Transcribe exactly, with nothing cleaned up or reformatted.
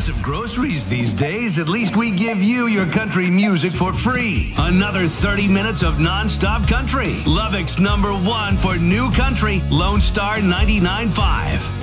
price of groceries these days, at least we give you your country music for free. Another thirty minutes of non-stop country. Lubbock's number one for new country, Lone Star ninety-nine point five.